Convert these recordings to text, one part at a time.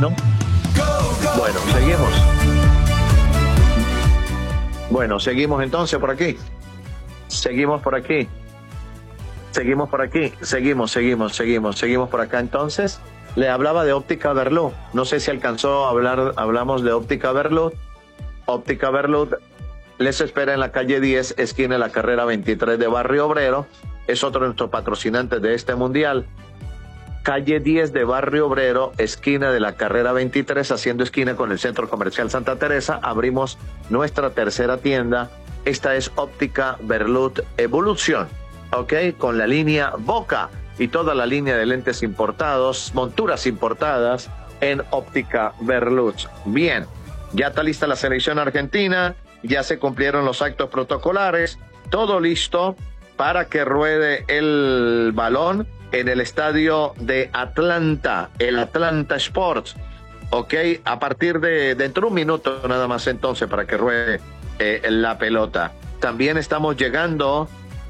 ¿no? Bueno, seguimos. Bueno, seguimos entonces por aquí. Seguimos por aquí. Seguimos por aquí. Seguimos por acá entonces. Le hablaba de Óptica Berlud. No sé si alcanzó a hablar, hablamos de Óptica Berlud. Óptica Berlud les espera en la calle 10, esquina de la carrera 23 de Barrio Obrero. Es otro de nuestros patrocinantes de este mundial. Calle 10 de Barrio Obrero, esquina de la carrera 23, haciendo esquina con el Centro Comercial Santa Teresa. Abrimos nuestra tercera tienda. Esta es Óptica Berlud Evolución, ¿ok? Con la línea Boca y toda la línea de lentes importados, monturas importadas en Óptica Berlud. Bien, ya está lista la selección argentina, ya se cumplieron los actos protocolares, todo listo para que ruede el balón en el estadio de Atlanta, el Atlanta Sports, ¿ok? A partir de dentro de un minuto nada más entonces para que ruede la pelota. También estamos llegando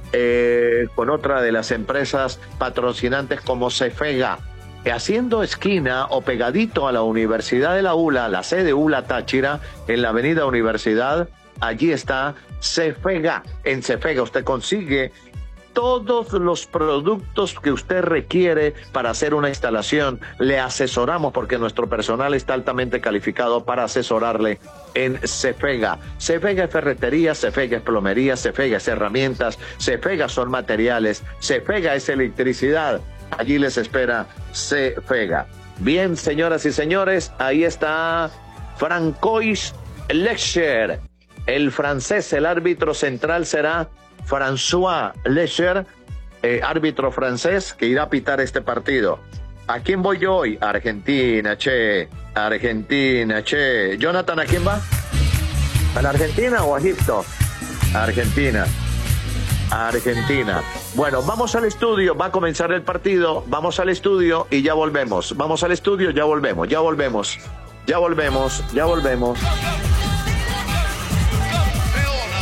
con otra de las empresas patrocinantes como Cefega, haciendo esquina o pegadito a la Universidad de la ULA, la sede ULA Táchira, en la avenida Universidad. Allí está Cefega. En Cefega usted consigue todos los productos que usted requiere para hacer una instalación. Le asesoramos porque nuestro personal está altamente calificado para asesorarle en Cefega. Cefega es ferretería, Cefega es plomería, Cefega es herramientas, Cefega son materiales, Cefega es electricidad. Allí les espera Cefega. Bien, señoras y señores, ahí está Francois Lecher, el francés. El árbitro central será François Lecher, árbitro francés que irá a pitar este partido. ¿A quién voy yo hoy? Argentina, che. Argentina, che. Jonathan, ¿a quién va? ¿A la Argentina o a Egipto? Argentina. Argentina. Bueno, vamos al estudio, va a comenzar el partido, vamos al estudio y ya volvemos. Vamos al estudio, ya volvemos.